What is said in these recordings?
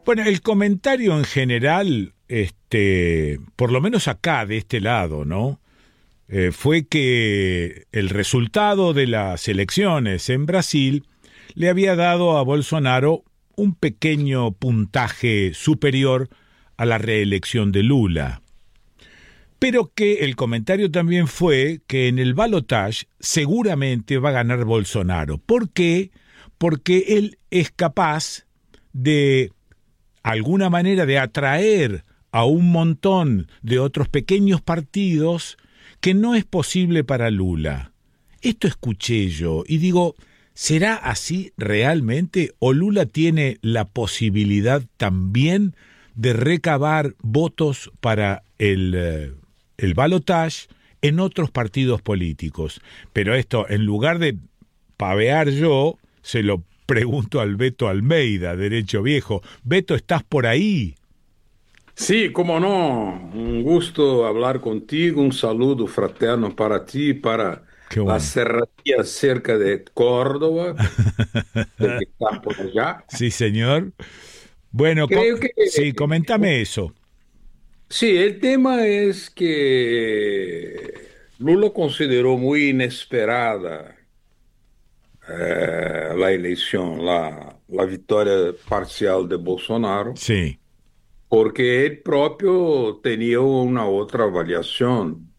Bueno, el comentario en general, por lo menos acá de este lado, ¿no? Fue que el resultado de las elecciones en Brasil le había dado a Bolsonaro un pequeño puntaje superior a la reelección de Lula. Pero que el comentario también fue que en el balotaje seguramente va a ganar Bolsonaro. ¿Por qué? Porque él es capaz de alguna manera de atraer a un montón de otros pequeños partidos que no es posible para Lula. Esto escuché yo y digo, ¿será así realmente? ¿O Lula tiene la posibilidad también de recabar votos para el balotaje en otros partidos políticos? Pero esto, en lugar de pavear yo, se lo pregunto al Beto Almeida, Derecho Viejo. Beto, ¿estás por ahí? Sí, cómo no, un gusto hablar contigo, un saludo fraterno para ti, para Qué la bueno. serranía cerca de Córdoba, sé que estás por allá. Sí, señor. Bueno, Creo que sí, comentame eso. sí, el tema es que Lula consideró muy inesperada la elección, la victoria parcial de Bolsonaro, Sí. porque él propio tenía una otra avaliación.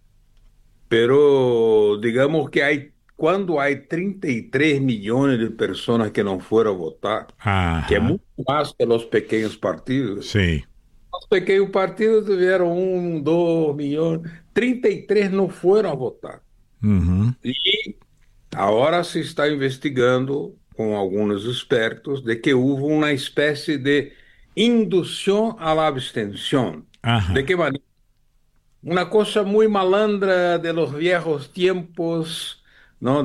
Pero digamos que cuando hay 33 millones de personas que no fueron a votar, que es Ajá. mucho más que los pequeños partidos. Sí. Los pequeños partidos tuvieron 2 millones, 33 no fueron a votar. Ujú. Y ahora se está investigando con algunos expertos de que hubo una especie de inducción a la abstención. ¿De Ajá. qué manera? Una cosa muy malandra de los viejos tiempos, ¿no?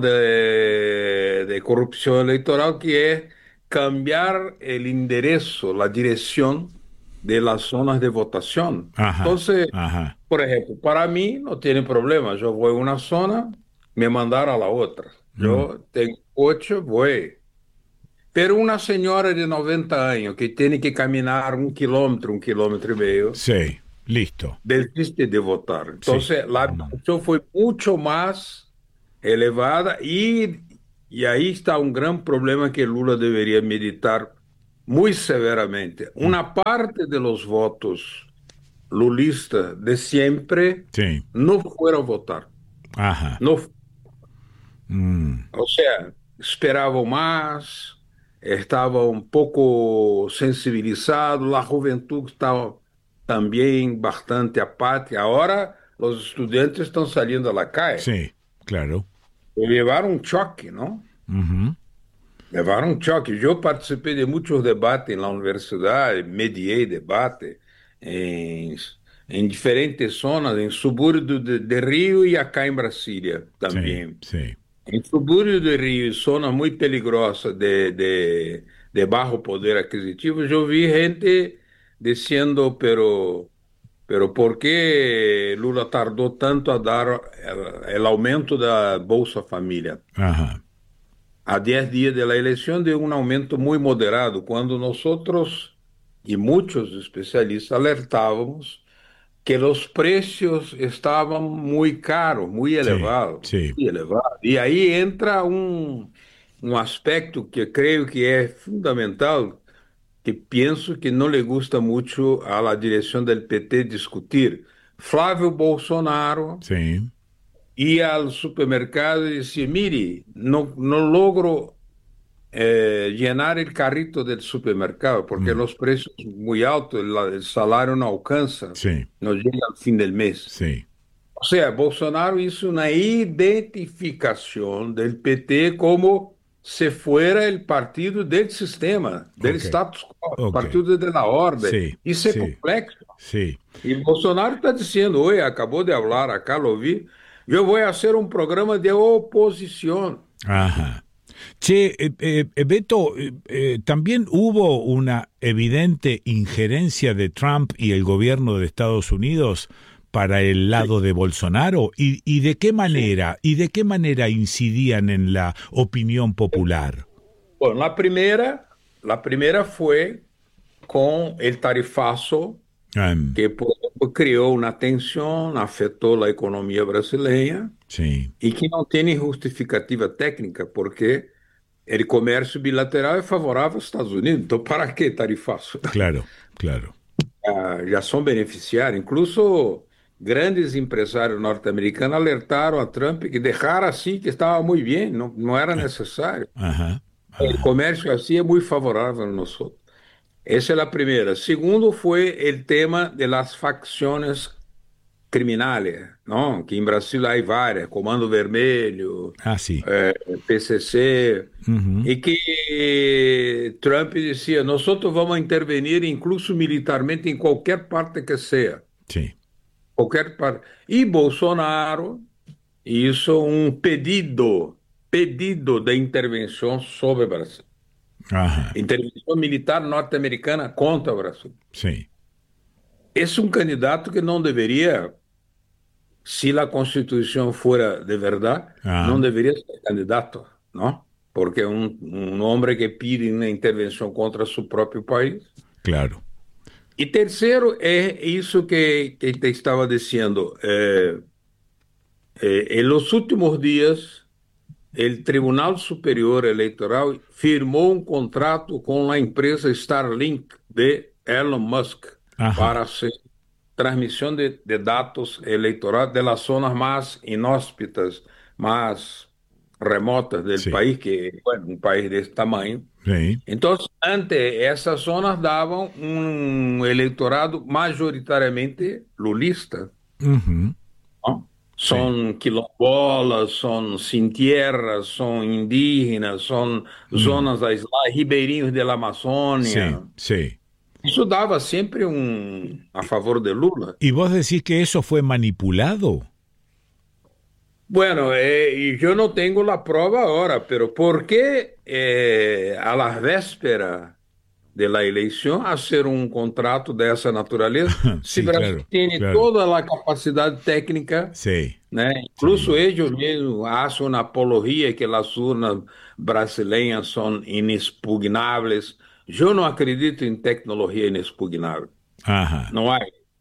De corrupción electoral, que es cambiar el enderezo, la dirección de las zonas de votación. Ajá. Entonces, Ajá. por ejemplo, para mí no tiene problema. Yo voy a una zona, me mandaron a la otra. Mm. Yo tengo coche, voy. Pero una señora de 90 años que tiene que caminar 1 kilómetro, 1 kilómetro y medio, Sí. Listo. desiste de votar. Sí. Entonces, la Mm. abstención fue mucho más elevada y ahí está un gran problema que Lula debería meditar muy severamente. Mm. Una parte de los votos lulistas de siempre Sí. no fueron a votar. Ajá. No, Mm. o sea, esperaban más, estaban un poco sensibilizados, la juventud estaba también bastante apática. Ahora los estudiantes están saliendo a la calle. Sí. Claro. Llevaron un choque, ¿no? Ujú. Llevaron un choque. Yo participé de muchos debates en la universidad, medié debate en, en diferentes zonas, en suburbios de Río y acá en Brasilia Sí. también. Sí. En suburbios de Rio, zonas muy peligrosas de bajo poder adquisitivo, yo vi gente diciendo, pero ¿por qué Lula tardó tanto a dar el aumento de la Bolsa Familia? Ajá. A 10 días de la elección de un aumento muy moderado, cuando nosotros y muchos especialistas alertábamos que los precios estaban muy caros, muy Sí. elevados, Sí. muy elevados. Y ahí entra un aspecto que creo que es fundamental, que pienso que no le gusta mucho a la dirección del PT discutir. Flávio Bolsonaro Sí. ia al supermercado y decía, mire, no logro llenar el carrito del supermercado porque Mm. los precios muy altos, el salario no alcanza, Sí. no llega al fin del mes. Sí. O sea, Bolsonaro hizo una identificación del PT como si fuera el partido del sistema, del Ok. status quo, Ok. partido de la orden. Sí. Isso é Sí. complexo. Sí. Y Bolsonaro está diciendo, oye, acabó de hablar acá, lo vi, yo voy a hacer un programa de oposición. Ajá. Che, Beto, también hubo una evidente injerencia de Trump y el gobierno de Estados Unidos para el Sí, lado de Bolsonaro y sí. de qué manera incidían en la opinión popular. Bueno, la primera fue com o tarifaço, Em, que por exemplo, criou uma tensão, afetou a economia brasileira sí, e que não tem justificativa técnica, porque o comércio bilateral é favorável aos Estados Unidos. Então, para que tarifaço? claro, claro. Já são beneficiários. Incluso grandes empresários norte-americanos alertaram a Trump que deixar assim que estava muito bem, não era necessário. Ajá, O ajá, comércio assim é muito favorável a nós. Essa é a primeira. Segundo foi o tema de las facciones criminales, não? Que em Brasil há várias, Comando Vermelho, ah, sí. PCC, Ujú, e que Trump dizia, nós vamos intervenir incluso militarmente em qualquer parte que seja, sí, qualquer parte. E Bolsonaro hizo um pedido de intervenção sobre o Brasil. ajá, Intervenção militar norte-americana contra o Brasil. sí, Esse é um candidato que não deveria, se a Constituição fora de verdade, ah, não deveria ser candidato, não? Porque é um homem que pede uma intervenção contra seu próprio país. claro. E terceiro é isso que te estava dizendo. Em los últimos dias, o Tribunal Superior Eleitoral firmou um contrato com a empresa Starlink de Elon Musk Ajá, para hacer transmissão de dados eleitorais de las zonas mais inóspitas, mais remotas del sí, país, que, bueno, um país desse tamanho. sí, Então, antes, essas zonas davam um eleitorado majoritariamente lulista, ujú, não? sí, São quilombolas, são sem terra, são indígenas, são mm, zonas aisladas, ribeirinhos da sí, Amazônia. sí. Isso dava sempre a favor de Lula. ¿Y vos decís que eso fue manipulado? Bueno, y yo no tengo la prueba ahora, pero ¿por qué a la véspera de la eleição hacer um contrato dessa natureza se Sí, Brasil claro, tem claro. toda a capacidade técnica, Sí, né? sí. Incluso eles mesmos fazem uma apologia que as urnas brasileiras são inexpugnáveis. Eu não acredito em tecnologia inexpugnável. Ajá. Não há.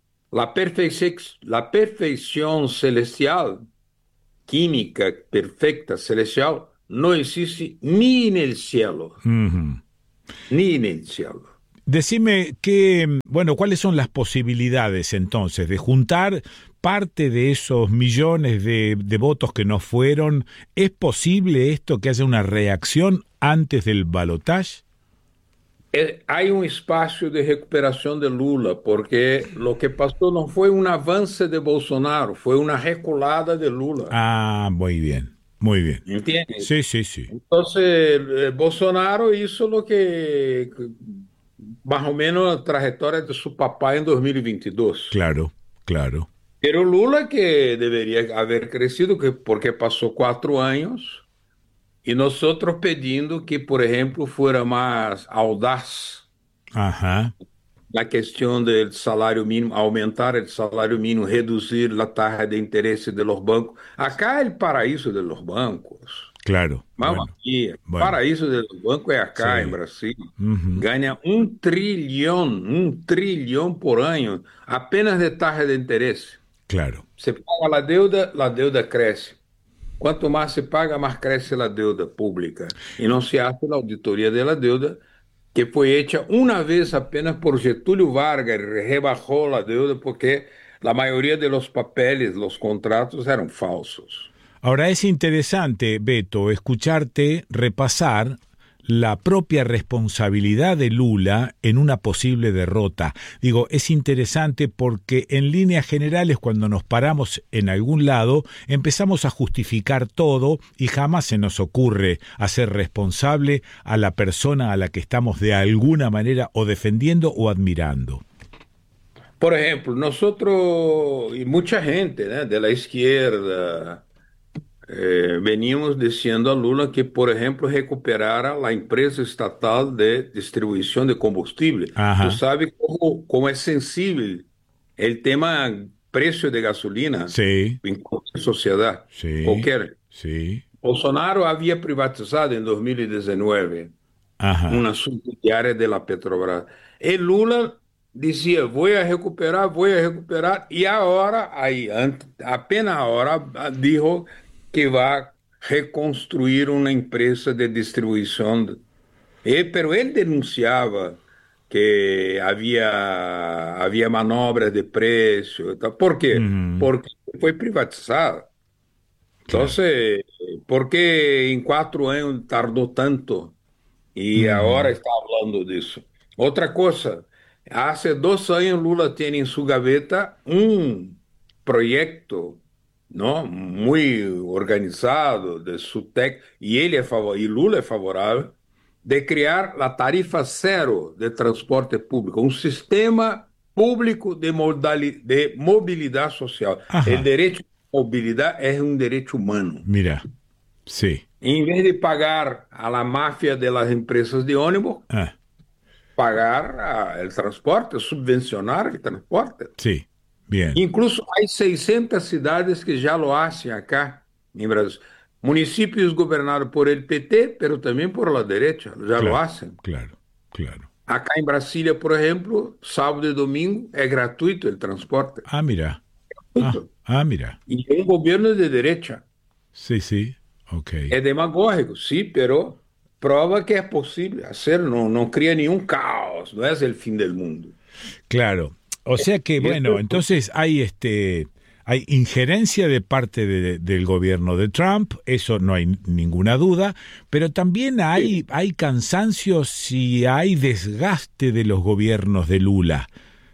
La perfeição celestial, química perfecta, celestial, não existe ni en el cielo, Ujú. ni en el cielo. Decime que, bueno, ¿cuáles son las posibilidades entonces de juntar parte de esos millones de votos que no fueron? ¿Es posible esto que haya una reacción antes del balotaje? Há um espaço de recuperação de Lula, porque o que passou não foi um avanço de Bolsonaro, foi uma reculada de Lula. Ah, muy bien, muy bien. Entende? Sí, sí, sí. Então, Bolsonaro hizo o que, mais ou menos, a trajetória de seu papai em 2022. Claro, claro. Pero Lula que deveria haver crescido, porque passou 4 anos, e nós pedindo que, por exemplo, fora mais audaz Ajá. na questão do salário mínimo, aumentar o salário mínimo, reduzir a taxa de interesse de los bancos. Acá é o paraíso de los bancos. Claro. Mamma Bueno, mia, o bueno. paraíso de los bancos é acá em Sí. Brasil. Ujú. Ganha 1 trilhão por ano apenas de taxa de interesse. Claro. Você paga a deuda cresce. Quanto mais se paga, mais cresce a deuda pública. E não se hace a auditoria da deuda, que foi hecha uma vez apenas por Getúlio Vargas, rebajou a deuda porque a maioria dos papeles, dos contratos eram falsos. Ahora es interesante, Beto, escucharte repasar la propia responsabilidad de Lula en una posible derrota. Digo, es interesante porque en líneas generales cuando nos paramos en algún lado empezamos a justificar todo y jamás se nos ocurre hacer responsable a la persona a la que estamos de alguna manera o defendiendo o admirando. Por exemplo, nosotros e muita gente, né, de la izquierda, veníamos dizendo a Lula que, por exemplo, recuperara a empresa estatal de distribuição de combustível. Tu Ajá, sabe como é sensível o tema preço de gasolina sí, em qualquer sociedade, sí, qualquer. sí, Bolsonaro havia privatizado em 2019 Ajá. una subsidiaria de la Petrobras. Y Lula decía, voy a recuperar, y ahora, apenas ahora, dijo que va a reconstruir una empresa de distribución. Pero él denunciaba que había manobras de precio. ¿Por qué? Ujú. Porque fue privatizada. Claro. Entonces, ¿por qué en 4 años tardó tanto? Y ahora Ujú. está hablando de eso. Otra cosa, hace 2 años Lula tiene en su gaveta un proyecto, ¿no? Muy organizado de su y y Lula es favorable de crear la tarifa cero de transporte público, un sistema público de movilidad social. El Ajá. derecho a movilidad es un derecho humano. Mira. Sí. En vez de pagar a la mafia de las empresas de ónibus, Ah, pagar el transporte, subvencionar el transporte. sí. Bien. Incluso hay 600 ciudades que ya lo hacen acá en Brasil. Municipios gobernados por el PT, pero también por la derecha, ya lo Claro. hacen. Claro. Claro. Acá en Brasilia, por ejemplo, sábado y domingo es gratuito el transporte. Ah, mira. Ah, Gratuito. ah, mira. Y el gobierno es de derecha. Sí, sí. Ok. Es demagógico, sí, pero prueba que es posible hacerlo, no, no crea ningún caos, no es el fin del mundo. Claro. O sea que, Y esto bueno, entonces hay injerencia de parte del gobierno de Trump, eso no hay ninguna duda, pero también sí. hay cansancio si hay desgaste de los gobiernos de Lula.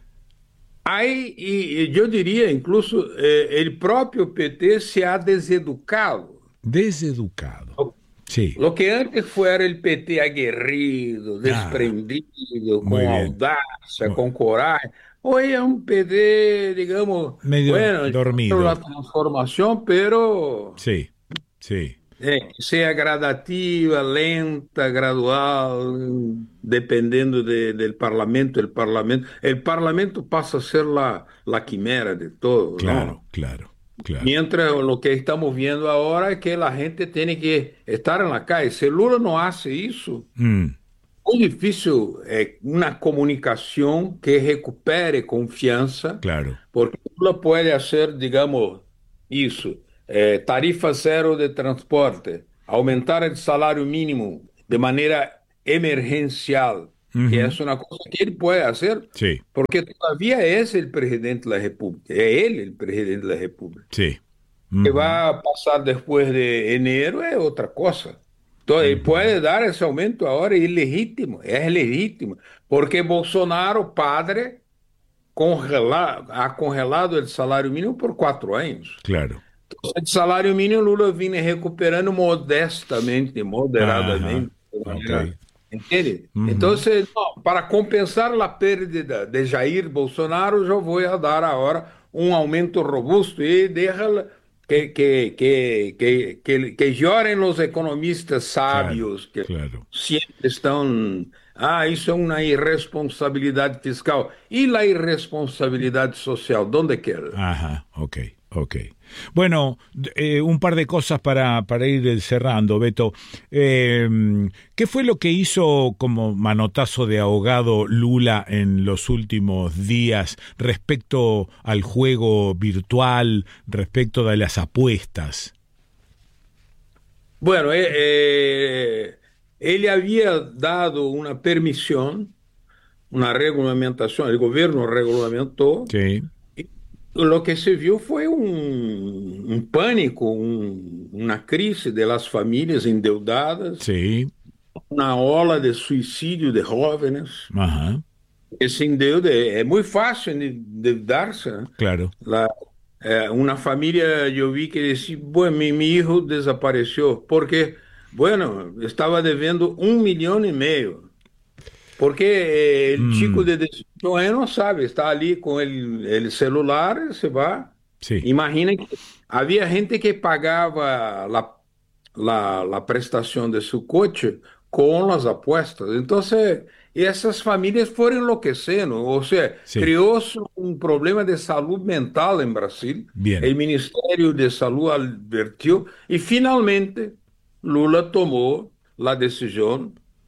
Hay, y yo diría incluso, el propio PT se ha deseducado. Deseducado. Sí. Lo que antes fuera el PT aguerrido, Ah, desprendido, muy con bien. audacia, con coraje, hoy es un PT, digamos, Medio bueno, yo quiero la dormido. transformación, pero Sí, sí, que sea gradativa, lenta, gradual, dependiendo del Parlamento. El Parlamento pasa a ser la quimera de todo, claro, ¿no? claro, claro. Mientras lo que estamos viendo ahora es que la gente tiene que estar en la calle. Si Lula no hace eso, Mm, muy difícil una comunicación que recupere confianza, claro. porque Lula puede hacer, digamos, eso, tarifa cero de transporte, aumentar el salario mínimo de manera emergencial, que Ujú. es una cosa que él puede hacer, Sí, porque todavía es el presidente de la República, es él el presidente de la República. sí. Que Ujú, va a pasar después de enero es otra cosa. Entonces, él ujú. puede dar ese aumento ahora es legítimo, porque Bolsonaro, padre, ha congelado el salario mínimo por 4 años. Claro. El salario mínimo Lula viene recuperando modestamente, Ajá. moderadamente, de Ok. manera, ¿entiende? Ujú. Entonces, no, para compensar la pérdida de Jair Bolsonaro, yo voy a dar ahora un aumento robusto y déjala que lloren los economistas Claro, sabios que claro. siempre están, eso es una irresponsabilidad fiscal. ¿Y la irresponsabilidad social? ¿Dónde queda? Ajá, ok, ok. Bueno, un par de cosas para ir cerrando, Beto. Eh, ¿Qué fue lo que hizo como manotazo de ahogado Lula en los últimos días respecto al juego virtual, respecto de las apuestas? Bueno, él había dado una permisión, una regulamentación, el gobierno regulamentó, Sí, y lo que se vio fue un pánico, una crisis de las familias endeudadas, sí, una ola de suicidio de jóvenes. ajá, Esse endeudo es muy fácil endeudarse, ¿no? claro, La, una familia yo vi que decía, bueno, mi hijo desapareció porque, bueno, estaba debiendo 1,5 milhões. Porque el chico mm, de 18 años no sabe, está ali con el celular, se va. sí, Imagina que había gente que pagaba la prestación de su coche con las apuestas. Entonces, essas famílias foram enlouquecendo. Ou seja, sí, criou-se um problema de saúde mental em Brasil. O bien, Ministério de Saúde advertiu e, finalmente, Lula tomou a decisão